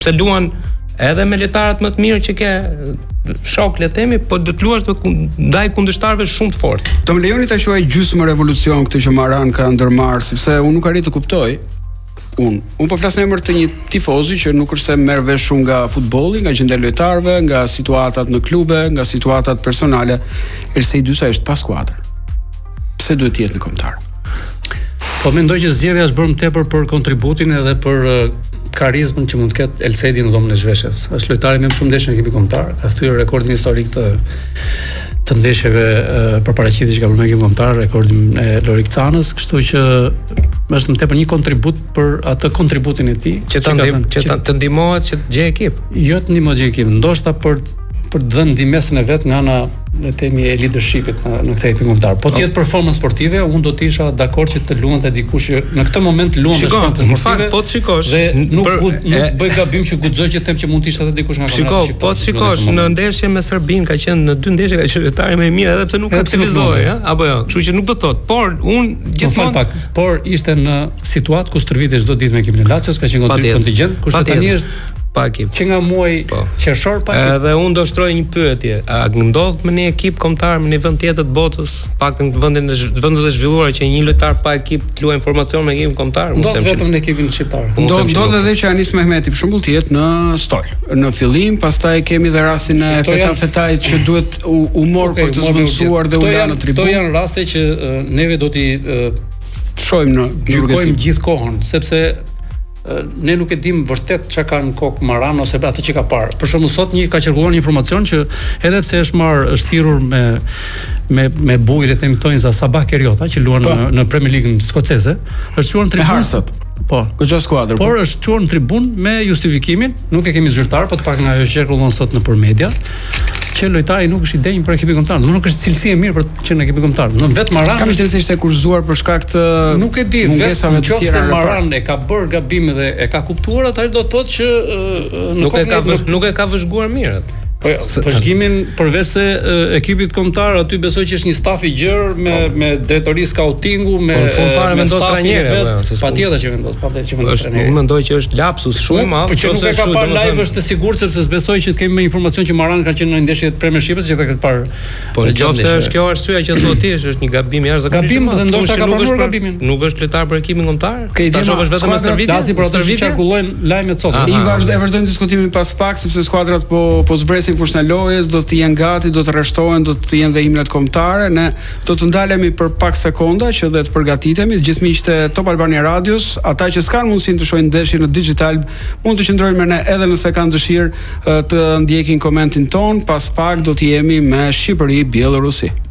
pse luan edhe me lojtarët më të mirë që ke shok le të themi, po do të luash ndaj kundërshtarëve shumë të fortë. Do më lejoni ta quaj gjysmë revolucion këtë që Maran ka ndërmarrë, sepse unë nuk arrit të kuptoj. Unë po flas në emër të një tifozi që nuk është se merr vesh shumë nga futbolli, nga gjendja e lojtarëve, nga situatat në klube, nga situatat personale. Ersej Dysa është pa skuadër. Pse duhet të jetë në kombëtar? Po mendoj që zgjedhja është bërë më tepër për kontributin edhe për karizmën që mund të ketë Elsedi në dhomën e zhveshjes. Është lojtari me më shumë ndeshje në ekipin kombëtar, ka thyer rekordin historik të ndeshjeve për paraqitje që ka bërë me ekipin kombëtar, rekordin e Lorik Canës, kështu që është më tepër një kontribut për atë kontributin e tij që të ndihmohet që të gjejë ekip. Jo të ndihmohet gjej ekip, ndoshta për të dhënë ndihmesën e vet nga ana le të themi e leadershipit në këtë ekip kombëtar. Po të jetë performancë sportive, unë do të isha dakord që të luante dikush në këtë moment luante sportive. Në fakt po të shikosh, dhe nuk bëj gabim që guxoj që them që mund të ishte edhe dikush nga kombëtari. Shiko, po të shikosh në ndeshje me Serbin ka qenë në 2 ndeshje ka qenë lojtari më i mirë edhe pse nuk aktivizohej, apo jo. Kështu që nuk do të thotë, por unë gjithmonë por ishte në situatë ku stërvitej çdo ditë me ekipin e Lazios, ka qenë kontingjent, kurse tani është pa ekip. Që nga muaj qershor pa ekip. Edhe unë do shtroj një pyetje. A ndodh me një ekip kombëtar në një vend tjetër të botës, pak në vendet e zhvilluara që një lojtar pa ekip të luajë informacion me ekipin kombëtar? Ndodh vetëm në ekipin shqiptar. Ndodh edhe që Anis Mehmeti për shembull të jetë në Stol. Në fillim, pastaj kemi edhe rastin e Fetan Fetajit që duhet humor për të zvendësuar dhe u lanë në tribunë. Këto janë raste që neve do t'i shohim në gjykojmë gjithë kohën, sepse ne nuk e dim vërtet çka ka në kokë Maran ose atë që ka parë. Për shembull sot ka qarkulluar një informacion që edhe pse është thirrur me bujë le të themi za Sabah Keriota që luan në Premier League skoceze, është quajtur në tribunë. Po, goxha skuadër. Por është quajtur në tribunë me justifikimin, nuk e kemi zyrtar, po të paktën ajo që qarkullon sot nëpër media, që lojtari nuk është i denjë për ekipin kombëtar. Nuk është cilësi e mirë për të qenë në ekipin kombëtar. Në vetë Maran kam shpresë se ishte kurzuar për shkak të nuk e di, vetëm nëse Maran e ka bërë gabim dhe e ka kuptuar, atëherë do të thotë që nuk e ka vëzhguar mirë. Po vëzhgimin përveç se ekipit kombëtar aty besoj që është një staf i gjerë me drejtori skautingu, me fare vendos trajnerë, patjetër që vendos, trajnerë. Unë mendoj që është lapsus shumë i madh. Po që nuk e ka parë live është e sigurt sepse besoj që të kemi informacion që Maran ka qenë në ndeshje të Premiershipit që ka parë. Po nëse është kjo arsyeja që thotë ti është një gabim jashtëzakonisht. Gabim dhe ndoshta ka pranuar gabimin. Nuk është lojtar për ekipin kombëtar. Tash është vetëm në stërvitje. Lasi për ato që qarkullojnë lajmet sot. I vazhdojmë diskutimin pas pak sepse skuadrat po zbresin fushën e lojës, do të jenë gati, do të rreshtohen, do të jenë dhe himnat kombëtare. Ne do të ndalemi për pak sekonda që dhe të përgatitemi. Gjithë miqtë e Top Albania Radios, ata që s'kan mundësinë të shohin ndeshjen në digital, mund të qëndrojnë me ne edhe nëse kanë dëshirë të ndjekin komentin ton. Pas pak do të jemi me Shqipëri Bielorusi.